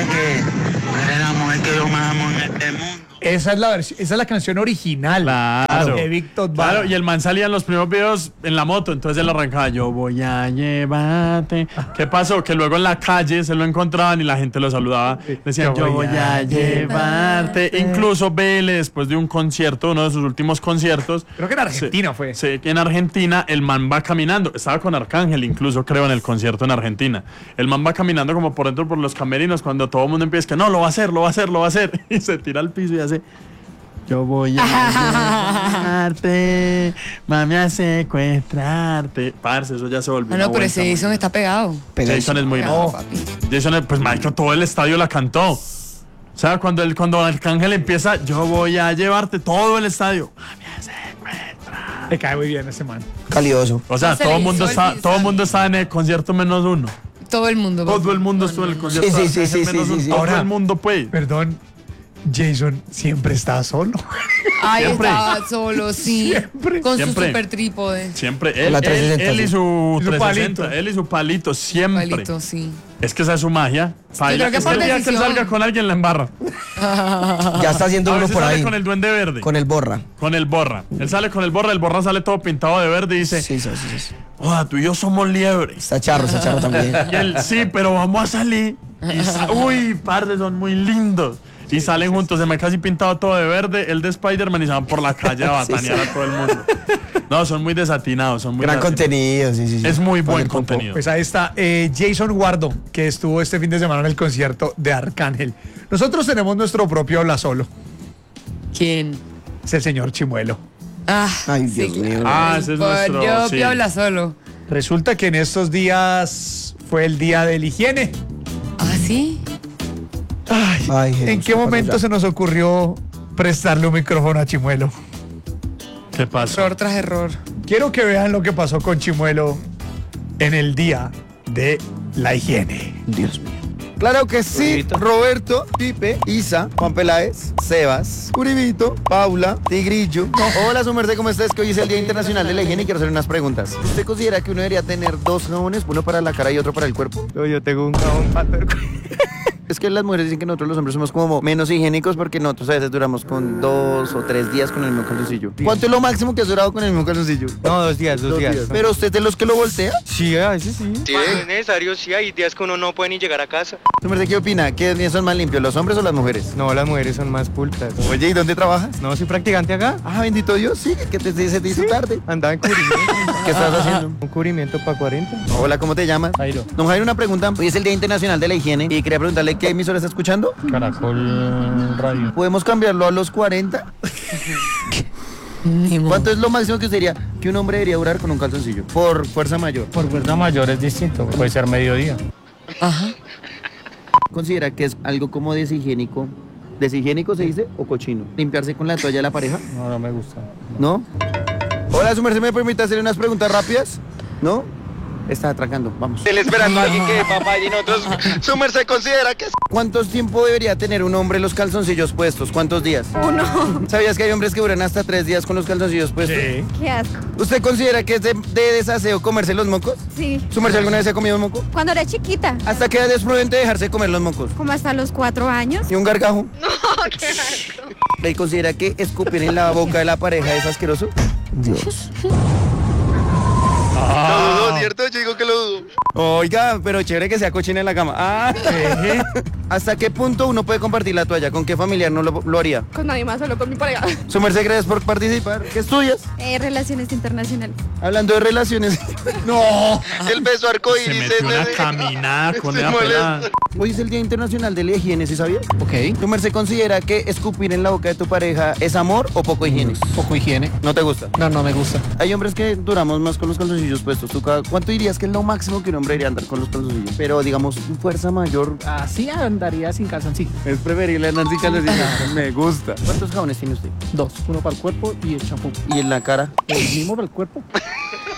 que eres la mujer que yo más amo en este mundo. Esa es la canción original. Claro. De Víctor Vara. Claro, y el man salía en los primeros videos en la moto, entonces él arrancaba, yo voy a llevarte. ¿Qué pasó? Que luego en la calle se lo encontraban y la gente lo saludaba. Decían, yo voy a llevarte. Incluso Vélez, después de un concierto, uno de sus últimos conciertos. Creo que en Argentina fue. Sí, que en Argentina el man va caminando. Estaba con Arcángel, incluso creo, en el concierto en Argentina. El man va caminando como por dentro por los camerinos cuando todo el mundo empieza que no, lo va a hacer, lo va a hacer, lo va a hacer. Y se tira al piso y hace... Yo voy a llevarte, mami, a secuestrarte. Parce, eso ya se volvió. No, pero ese Jason está pegado. Jason es muy malo. Jason, pues, maestro, todo el estadio la cantó. O sea, cuando Arcángel empieza, yo voy a llevarte, todo el estadio. Mami, a secuestrar. Le cae muy bien ese man. Calidoso. O sea, todo el mundo está en el concierto menos uno. Todo el mundo. Todo el mundo estuvo en el concierto. Sí. Todo Ahora, el mundo, pues. Perdón, Jason siempre está solo. Ay, Siempre. estaba solo, sí. Siempre. Con Siempre. su super trípode. Siempre. La 360, Él y su Y su 360. palito. Él y su palito, siempre. Palito, sí. Es que esa es su magia. creo que Es por el día que él decisión. salga con alguien la embarra. Ya está haciendo A uno veces por sale ahí. con el duende verde. Con el borra. Con el borra. Él sale con el borra sale todo pintado de verde y dice, Sí. joda, tú y yo somos liebres. Está charro también. Y él, sí, pero vamos a salir. Uy, parce, son muy lindos. Y salen juntos, se me casi pintado todo de verde, el de Spider-Man y se van por la calle a batanear a todo el mundo. No, son muy desatinados, son muy Gran desatinados. contenido, sí. Es muy buen Poner popo. contenido. Pues ahí está Jason Guardo, que estuvo este fin de semana en el concierto de Arcángel. Nosotros tenemos nuestro propio Habla Solo. ¿Quién? Es el señor Chimuelo. Ay, Dios mío. Ese es Por nuestro... yo sí. habla solo. Resulta que en estos días fue el día de la higiene. ¿Ah, sí? Ay, ¿En Jesús, qué momento se nos ocurrió prestarle un micrófono a Chimuelo? ¿Qué pasó? Error tras error. Quiero que vean lo que pasó con Chimuelo en el día de la higiene. Dios mío. Claro que sí, Roberto, Pipe, Isa, Juan Peláez, Sebas, Uribito, Paula, Tigrillo. Hola, su merced, ¿cómo estás? Que hoy es el Día Internacional de la Higiene y quiero hacer unas preguntas. ¿Usted considera que uno debería tener dos jabones, uno para la cara y otro para el cuerpo? Yo tengo un jabón para el cuerpo. Es que las mujeres dicen que nosotros los hombres somos como menos higiénicos porque nosotros a veces duramos con 2 o 3 días con el mismo calzoncillo. ¿Cuánto es lo máximo que has durado con el mismo calzoncillo? No, 2 días. ¿Pero usted es de los que lo voltea? Sí, a veces sí. Sí, es necesario, sí, hay días que uno no puede ni llegar a casa. ¿Su merced qué opina? ¿Quiénes son más limpios, los hombres o las mujeres? No, las mujeres son más pulcras. Oye, ¿y dónde trabajas? No, soy practicante acá. Ah, bendito Dios, sí, que se te hizo tarde. Andaba en cubrimiento. ¿Qué estás haciendo? Un cubrimiento para 40. Hola, ¿cómo te llamas? Jairo. Don Jairo, una pregunta. Hoy es el Día Internacional de la Higiene y quería preguntarle qué emisora está escuchando. Caracol Radio. ¿Podemos cambiarlo a los 40? Ni modo. ¿Cuánto es lo máximo que usted diría que un hombre debería durar con un calzoncillo? Por fuerza mayor. Por fuerza mayor es distinto. Puede ser mediodía. Ajá. ¿Considera que es algo como deshigiénico? ¿Deshigiénico se dice o cochino? ¿Limpiarse con la toalla de la pareja? No, no me gusta. ¿No? Hola, su merced, ¿me permite hacerle unas preguntas rápidas? ¿No? Está atracando, vamos. Él esperando a alguien que papá y nosotros, su merced considera que es... ¿Cuántos tiempo debería tener un hombre los calzoncillos puestos? ¿Cuántos días? 1. ¿Sabías que hay hombres que duran hasta 3 días con los calzoncillos puestos? Sí. Qué asco. ¿Usted considera que es de desaseo comerse los mocos? Sí. ¿Su merced alguna vez se ha comido un moco? Cuando era chiquita, ¿Hasta qué edad es prudente dejarse comer los mocos? como hasta los 4 años. ¿Y un gargajo? No, qué asco. ¿Le considera que escupir en la boca de la pareja es asqueroso? Dios. Lo dudo, ¿cierto? Yo digo que lo dudo. Oiga, pero chévere que sea cochina en la cama. Ah, ¿hasta qué punto uno puede compartir la toalla? ¿Con qué familiar no lo haría? Con nadie más, solo con mi pareja. Su merced, gracias por participar. ¿Qué estudias? Relaciones internacionales. Hablando de relaciones. No. El beso Se arcoíris. metió a caminar con Se esa molesta. pelada. Hoy es el Día Internacional de la Higiene, ¿sí sabía? Ok, ¿Tu merced considera que escupir en la boca de tu pareja es amor o poco higiene? poco higiene. ¿No te gusta? No me gusta. Hay hombres que duramos más con los calzoncillos puestos. ¿Cuánto dirías que es lo máximo que un hombre debería andar con los calzoncillos? Pero digamos, fuerza mayor. Así andaría sin calzoncillo. Es preferible andar sin calzoncillos. Me gusta. ¿Cuántos jabones tiene usted? 2, uno para el cuerpo y el champú. ¿Y en la cara? El mismo para el cuerpo.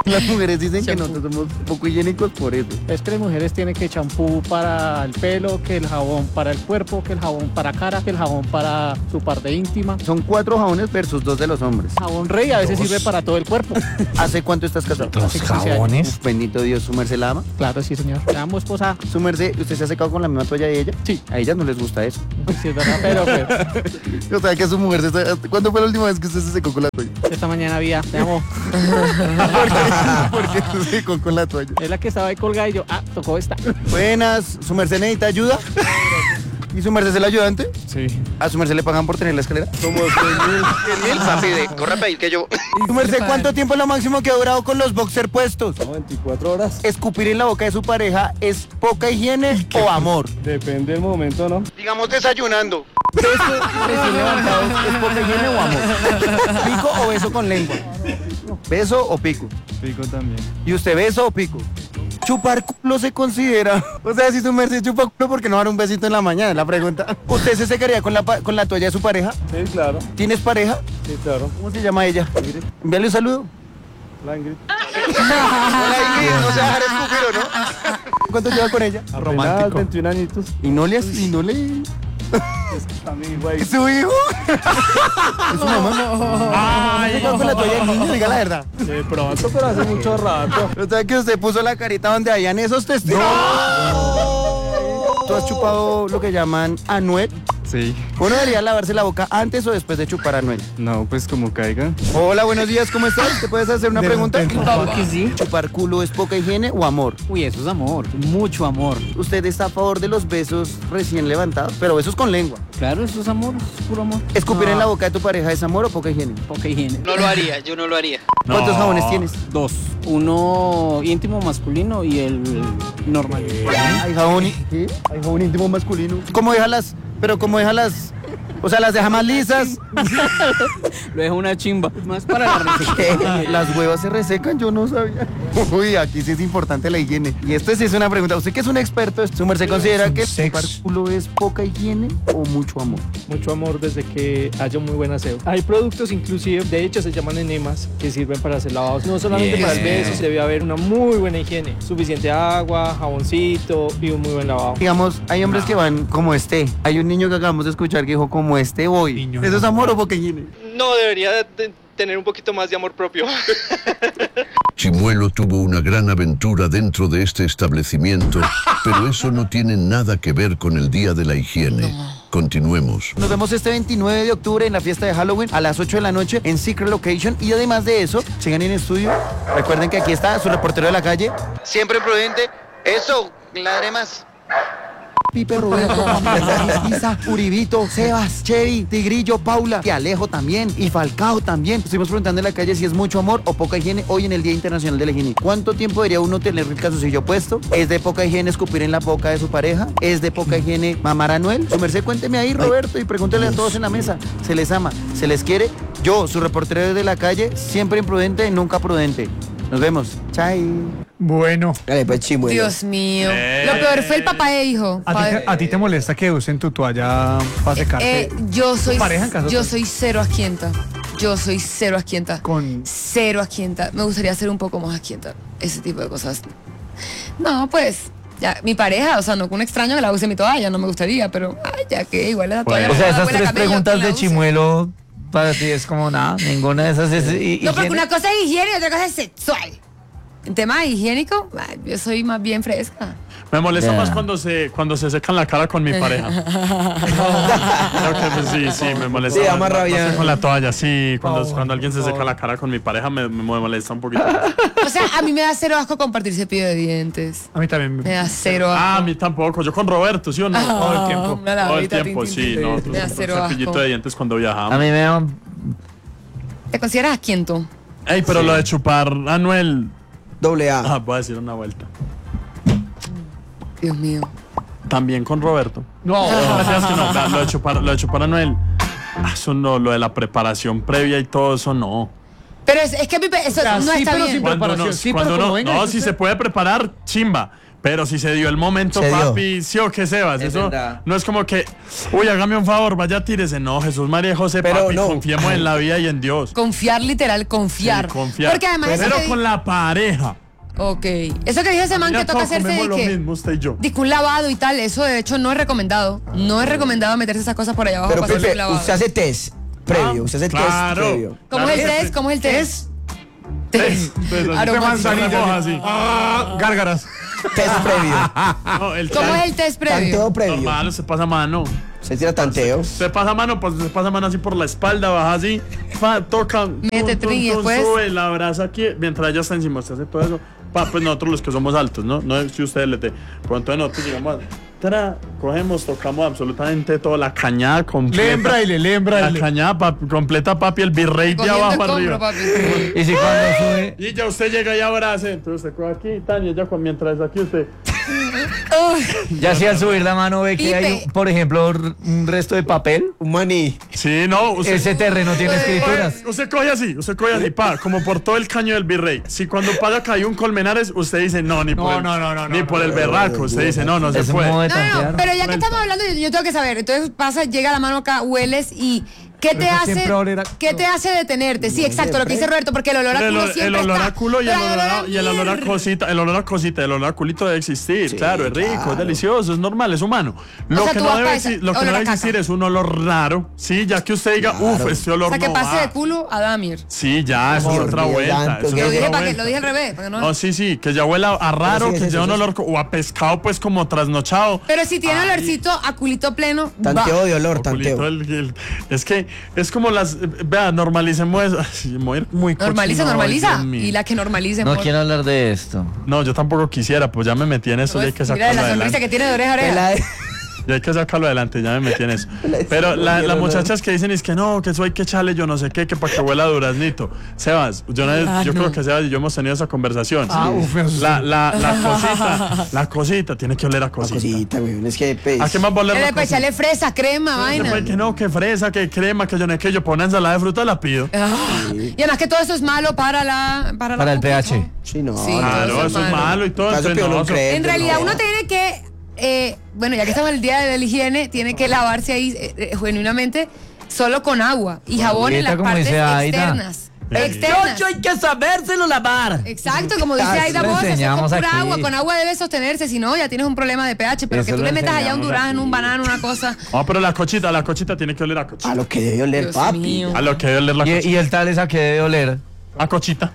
Las mujeres dicen que nosotros somos poco higiénicos por eso. Es que las mujeres tienen que champú para el pelo, que el jabón para el cuerpo, que el jabón para cara, que el jabón para su parte íntima. Son 4 jabones versus 2 de los hombres. Jabón rey a veces sirve para todo el cuerpo. ¿Hace cuánto estás casado? ¿Los Hace 15 años. jabones? Uf, bendito Dios, ¿su merced la ama? Claro, sí, señor. Le amo esposa. Su merced, ¿usted se ha secado con la misma toalla de ella? Sí. A ellas no les gusta eso. Sí, es verdad, pero pues, O sea, que su mujer se está... ¿Cuándo fue la última vez que usted se secó con la toalla? esta mañana había, te amo. ¿Por qué se secó con la toalla? Es la que estaba ahí colgada y yo, tocó esta. Buenas, ¿su merced necesita ayuda? ¿Y su merced es el ayudante? Sí. ¿A su merced le pagan por tener la escalera? Como 100.000, papi, corre a pedir que yo. ¿Su merced cuánto tiempo es lo máximo que ha durado con los boxers puestos? 24 horas. ¿Escupir en la boca de su pareja es poca higiene o amor? Depende del momento, ¿no? Digamos desayunando. ¿Beso recién levantado es poca higiene o amor? ¿Pico o beso con lengua? ¿Beso o pico? Pico también. ¿Y usted beso o pico? ¿Chupar culo se considera? O sea, si su merced chupa culo, ¿por qué no dar un besito en la mañana? Es la pregunta. ¿Usted se secaría con la toalla de su pareja? Sí, claro. ¿Tienes pareja? Sí, claro. ¿Cómo se llama ella? Envíale un saludo. La Ingrid. Hola, Ingrid, no se va a dejar escupir, ¿o no? ¿Cuánto lleva con ella? Romántico. 21 añitos. ¿Y no le... También, güey. ¿Es su hijo? ¿Es su mamá? ¿Se quedó con la toalla del niño? Diga la verdad. De pronto, pero hace mucho rato. O sea que usted puso la carita donde hayan esos testigos. ¿Tú has chupado lo que llaman anuel? Sí. ¿Uno debería lavarse la boca antes o después de chupar anuel? No, pues como caiga. Hola, buenos días, ¿cómo estás? ¿Te puedes hacer una pregunta? Claro que sí. ¿Chupar culo es poca higiene o amor? Uy, eso es amor, mucho amor. ¿Usted está a favor de los besos recién levantados? Pero besos con lengua. Claro, eso es amor, es puro amor. ¿Escupir en la boca de tu pareja es amor o poca higiene? Poca higiene. No lo haría, yo no lo haría. ¿Cuántos jabones tienes? 2. Uno íntimo masculino y el normal. Hay jabón, ¿qué? Hay jabón íntimo masculino. ¿Cómo deja las? Pero ¿cómo deja las? O sea, las deja más lisas. Lo dejo una chimba. Más para la resequedad. Las huevas se resecan, yo no sabía. Uy, aquí sí es importante la higiene. Y esto sí es una pregunta. Usted que es un experto, ¿su merced considera que chupar culo es poca higiene o mucho amor? Mucho amor desde que haya muy buen aseo. Hay productos inclusive, de hecho se llaman enemas, que sirven para hacer lavados. No solamente para el beso, debe haber una muy buena higiene. Suficiente agua, jaboncito y un muy buen lavado. Digamos, hay hombres que van como este. Hay un niño que acabamos de escuchar que dijo como este voy. Niño, ¿Eso es amor o poca higiene? No, debería tener un poquito más de amor propio. Chimuelo tuvo una gran aventura dentro de este establecimiento, pero eso no tiene nada que ver con el día de la higiene. Continuemos. Nos vemos este 29 de octubre en la fiesta de Halloween a las 8 de la noche en Secret Location. Y además de eso, sigan en estudio. Recuerden que aquí está su reportero de la calle. Siempre prudente. Eso, ladre más. Pipe, Roberto, Isa, Uribito, Sebas, Chevy, Tigrillo, Paula y Alejo también y Falcao también. Estuvimos preguntando en la calle si es mucho amor o poca higiene hoy en el Día Internacional de la Higiene. ¿Cuánto tiempo debería uno tener el calzoncillo puesto? ¿Es de poca higiene escupir en la boca de su pareja? ¿Es de poca higiene mamar a Anuel? Su merced, cuénteme ahí, Roberto, y pregúntele a todos en la mesa. ¿Se les ama? ¿Se les quiere? Yo, su reportero de la calle, siempre imprudente, nunca prudente. Nos vemos. Chai. Bueno, Dios mío. Lo peor fue el papá e hijo. ¿a ti te molesta que usen tu toalla para secarte? Yo soy pareja en caso yo tal? soy cero asquienta. Yo soy cero asquienta. Con... Cero asquienta. Me gustaría ser un poco más asquienta. Ese tipo de cosas. No, pues, ya, mi pareja, o sea, no con un extraño que la use mi toalla, no me gustaría, pero ya que igual la toalla. O sea, esas huele a tres camello, preguntas quien la de use. Chimuelo para ti es como nada, ninguna de esas es No, porque higiene. una cosa es higiene y otra cosa es sexual. En tema higiénico, yo soy más bien fresca. Me molesta Ya. más cuando se secan la cara con mi pareja. Creo que pues, sí, me molesta. Sí, da más más rabia. que con la toalla, sí. Cuando alguien se seca la cara con mi pareja me molesta un poquito. O sea, a mí me da cero asco compartir cepillo de dientes. A mí también. Me da cero asco. Ah, a mí tampoco. Yo con Roberto, ¿sí o no? Todo el tiempo. Todo el tiempo, sí. No, Me da cero cepillito asco. de dientes cuando A viajamos. mí me da ¿Te consideras asquiento? Ey, pero lo de chupar Anuel. Doble A. Voy a decir una vuelta. Dios mío. También con Roberto. No. Gracias que no. Vea, lo de chupar Anuel. Eso no, lo de la preparación previa y todo eso no. Pero es que eso sea, no sí, está pero bien. sin preparación, sí, pero como venga, no, eso si usted- se puede preparar, chimba. Pero si se dio el momento, Se dio. papi, sí o qué, Sebas. Es Eso verdad. no es como que, uy, hágame un favor, vaya, tírese. No, Jesús, María y José, Pero papi, no. confiemos en la vida y en Dios. Confiar, literal, confiar. Sí, confiar. Porque además eso Pero que con la pareja. Ok. Eso que dijo ese man Mira, que toca todos hacerse comemos de lo que... mismo, usted y yo. Disque un lavado y tal, eso de hecho no es recomendado. No es recomendado meterse esas cosas por allá abajo Pero para hacerse Pepe, un lavado. usted hace test previo. Usted hace test claro. previo. ¿Cómo es el test? ¿Cómo es el test? Test. Aromático. así. Gárgaras. Test previo. No, el ¿Cómo es el test previo? Tanteo previo. Normal, se pasa mano. Se tira tanteos. Se pasa mano, pues se pasa mano así por la espalda, baja así, toca, Mete trin y después- sube, la abraza aquí, mientras ella está encima, usted hace todo eso. Pues nosotros los que somos altos, ¿no? No es si ustedes le te. Pues entonces nosotros llegamos, cogemos, tocamos absolutamente toda la cañada completa. La cañada completa, papi, el virrey de Cogiendo abajo escombro, arriba. papi. Y si cuando sube, Y ya usted llega y abraza, entonces usted coge aquí, tan, y ella mientras aquí usted. ya si al subir la mano ve que hay, Pipe. por ejemplo, un resto de papel, Un maní. Sí, no, usted. ese terreno tiene escrituras. Usted coge así, pa, como por todo el caño del virrey. Si cuando pasa que hay un colmenares, usted dice no, ni por el berraco. Usted dice no Es un puede. modo de No, no, tantear. pero ya que estamos hablando, yo tengo que saber. Entonces pasa, llega la mano acá, hueles y ¿qué te Pero eso hace? siempre olera- ¿Qué te hace detenerte? Sí, exacto, lo que dice Roberto, porque el olor a culo siempre El olor está. a culo y Pero hay olor a el olor a mierda. cosita, el olor a culito debe existir, claro, es rico, es delicioso, es normal, es humano. Lo sea, que tú no vas debe, pa' esa- lo que no olor a debe caca. existir es un olor raro, sí, ya que usted diga, este olor O sea, que no pase va. de culo a Damir. Sí, ya, eso es Por otra Dios vuelta. santo, eso que es Lo dije, otra para que, vuelta. lo dije al revés. Para que no... No, sí, que ya huela a raro, Pero sí, que sí, ya sí, un sí. olor o a pescado, pues como trasnochado. Pero si tiene olorcito a culito pleno, Tanteo va. de olor, Culito, tanteo. es que es como las. Vea, normalicemos eso. Ay, me voy a ir muy Normaliza, cochino, normaliza. Dios mío. Y la que normalice, No amor. quiero hablar de esto. No, yo tampoco quisiera, pues ya me metí en eso, ya hay que Mira sacarlo la sonrisa adelante. que tiene de oreja a oreja. Ya hay que sacarlo adelante, ya me metí en eso. Pero las muchachas que dicen es que no, que eso hay que echarle yo no sé qué, que para que huela a duraznito. Sebas, yo creo que Sebas y yo hemos tenido esa conversación. La cosita, tiene que oler a cosita. Cosita, güey. Es que pues, ¿A qué más va a oler la Para cosita? echarle fresa, crema, vaina. Después que no, que fresa, que crema, que yo no sé qué, yo pongo una ensalada de fruta la pido. Y además que todo eso es malo para la Para el pupa, pH. ¿no? Sí, no. Sí, Claro, todo eso es malo y todo. Caso entonces, peor no, no eso- cree. En realidad no. uno tiene que, bueno, ya que estamos en el día de la higiene, tiene que lavarse ahí genuinamente solo con agua y jabón en Aida, las como partes dice Aida. externas. Sí. Externas. hay que sabérselo lavar. Exacto, como dice Aida lo vos, eso es con enseñamos pura aquí. agua. Con agua debe sostenerse, si no ya tienes un problema de pH. Pero Eso que tú lo le metas allá un enseñamos durazno, aquí. un banano, una cosa. No, pero la cochita tiene que oler a cochita. A lo que debe oler, Dios papi. mío. A lo que debe oler la cochita. Y el tal es a que debe oler. A cochita.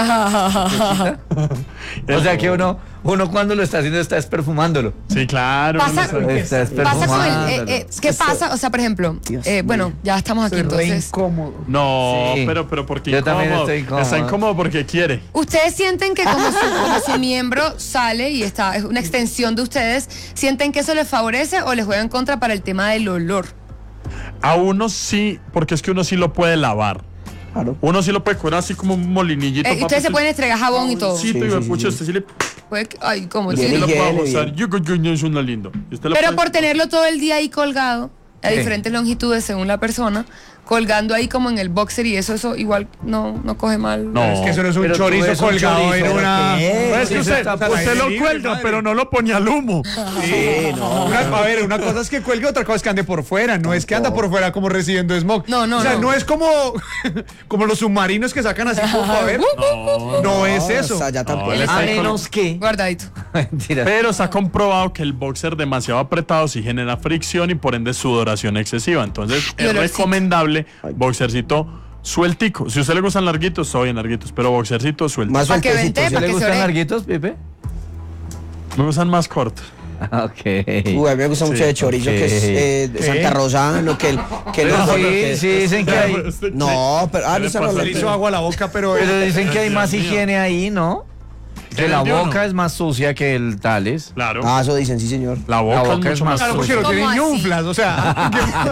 O sea que uno cuando lo está haciendo está desperfumándolo. Sí, claro. Pasa- uno sabe. Está Pasa con desperfumándolo. ¿qué pasa? O sea, por ejemplo, bueno, ya estamos aquí entonces. incómodo. No, Sí. pero porque Yo también incómodo. estoy incómodo. Está incómodo porque quiere. ¿Ustedes sienten que como su miembro sale y está, es una extensión de ustedes, sienten que eso les favorece o les juega en contra para el tema del olor? A uno sí, porque es que uno sí lo puede lavar. Claro. Uno sí lo puede coger así como un molinillito. Y ustedes se pueden estregar jabón y todo. Sí, Sí, y sí, pucha, sí. usted sí le, Ay, como Bien, sí sí. lo puede higiene, gozar. bien. Yo es una lindo. Y usted lo Pero puede- por tenerlo todo el día ahí colgado, a Sí. diferentes longitudes según la persona, colgando ahí como en el boxer y eso igual no coge mal. No. Es que eso no es un Pero tú chorizo ves un colgado chorizo, en ¿pero una. qué? No, es que Sí, usted está lo libre, cuelga, madre. pero no lo pone al humo. Sí, no. A ver, una cosa es que cuelgue, otra cosa es que ande por fuera. No es que anda por fuera como recibiendo smog. No, no, O sea, no. no es como, como los submarinos que sacan así poco a ver. No es eso. O sea, ya tampoco. él está A ahí con- menos que. Guardadito. Mentira. Pero se ha comprobado que el boxer demasiado apretado sí genera fricción y por ende sudoración excesiva. Entonces Y es olorcito. recomendable boxercito sueltico. Si a usted le gustan larguitos, soy en larguitos, pero boxercito suelto. Más Pa' que sueltecito. vente, ¿Sí pa' le que se gustan ore. larguitos, Pipe? Me gustan más cortos. Ok. Uy, a mí me gusta mucho de chorizo, que es de Santa Rosa, lo que el... Que no, Sí, dicen que hay. No, pero... Ah, no le está pasa? Le hablando. hizo agua a la boca, pero. Pero dicen que hay más Dios mío. higiene ahí, ¿no? Que la ¿El de uno? boca es más sucia que el tales. Claro. Ah, eso dicen, sí, señor. La boca, boca es mucho es más más Claro, porque sucia. no tiene ¿Cómo así? ñunflas, o sea,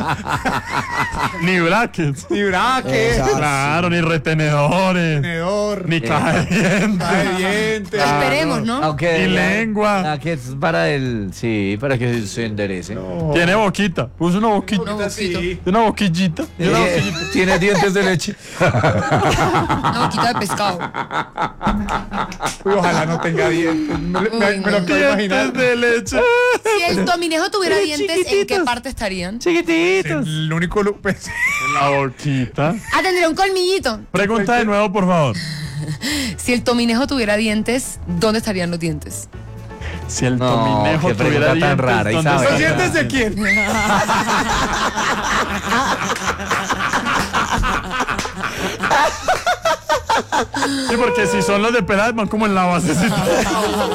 Ni brackets. ni braques, Exacto. Claro, ni retenedores. tenedor, Ni caja de dientes. caja de dientes. Esperemos, ¿no? Aunque Y lengua. que es para el. Sí, para que se enderece. Tiene boquita. Puso una boquita. Una boquita. Sí. Una boquillita. Tiene dientes de leche. Una boquita de pescado. Uy, Ojalá no tenga dientes. Me lo quiero imaginar. de leche. Si el tominejo tuviera dientes, ¿en qué parte estarían? Chiquititos. El único pues, En la boquita. Ah, tendría un colmillito. Pregunta de nuevo, por favor. Si el tominejo tuviera dientes, ¿dónde estarían los dientes? Si el No, tominejo qué tuviera pregunta tan dientes, rara, ¿dónde Isabel. ¿los estaría? dientes de quién? Sí, porque si son los de Peláez van como en la basecita.